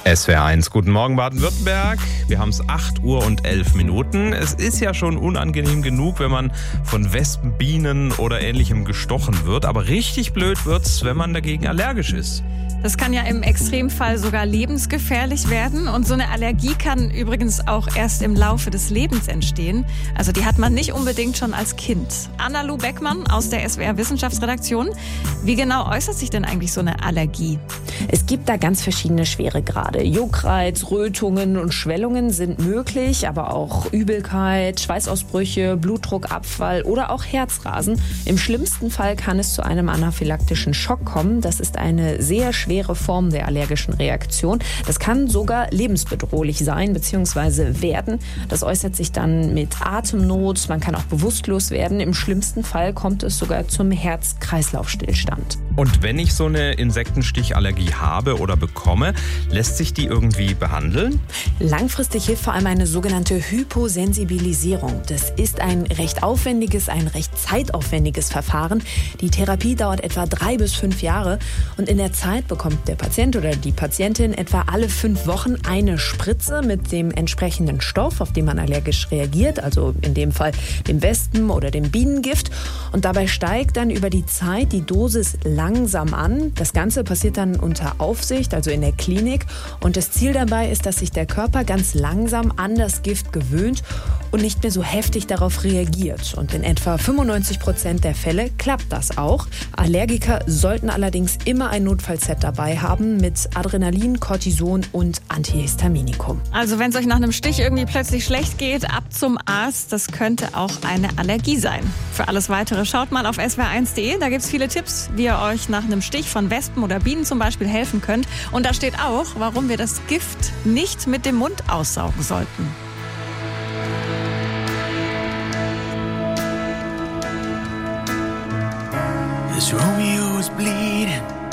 SWR1, guten Morgen Baden-Württemberg. Wir haben es 8:11 Uhr. Es ist ja schon unangenehm genug, wenn man von Wespen, Bienen oder Ähnlichem gestochen wird. Aber richtig blöd wird's, wenn man dagegen allergisch ist. Das kann ja im Extremfall sogar lebensgefährlich werden. Und so eine Allergie kann übrigens auch erst im Laufe des Lebens entstehen. Also die hat man nicht unbedingt schon als Kind. Anna-Lu Beckmann aus der SWR-Wissenschaftsredaktion. Wie genau äußert sich denn eigentlich so eine Allergie? Es gibt da ganz verschiedene Schweregrade. Juckreiz, Rötungen und Schwellungen sind möglich, aber auch Übelkeit, Schweißausbrüche, Blutdruckabfall oder auch Herzrasen. Im schlimmsten Fall kann es zu einem anaphylaktischen Schock kommen. Das ist eine sehr schwere Form der allergischen Reaktion. Das kann sogar lebensbedrohlich sein bzw. werden. Das äußert sich dann mit Atemnot, man kann auch bewusstlos werden. Im schlimmsten Fall kommt es sogar zum Herz-Kreislauf-Stillstand. Und wenn ich so eine Insektenstichallergie habe oder bekomme, lässt sich die irgendwie behandeln? Langfristig hilft vor allem eine sogenannte Hyposensibilisierung. Das ist ein recht aufwendiges, ein recht zeitaufwendiges Verfahren. Die Therapie dauert etwa 3 bis 5 Jahre und in der Zeit bekommt der Patient oder die Patientin etwa alle 5 Wochen eine Spritze mit dem entsprechenden Stoff, auf den man allergisch reagiert, also in dem Fall dem Wespen- oder dem Bienengift. Und dabei steigt dann über die Zeit die Dosis langsam an. Das Ganze passiert dann unter Aufsicht, also in der Klinik. Und das Ziel dabei ist, dass sich der Körper ganz langsam an das Gift gewöhnt und nicht mehr so heftig darauf reagiert. Und in etwa 95% der Fälle klappt das auch. Allergiker sollten allerdings immer ein Notfallset dabei haben mit Adrenalin, Cortison und Antihistaminikum. Also wenn es euch nach einem Stich irgendwie plötzlich schlecht geht, ab zum Arzt. Das könnte auch eine Allergie sein. Für alles Weitere schaut mal auf swr1.de. Da gibt es viele Tipps, wie ihr euch nach einem Stich von Wespen oder Bienen zum Beispiel helfen könnt. Und da steht auch, warum wir das Gift nicht mit dem Mund aussaugen sollten. This Romeo is bleeding.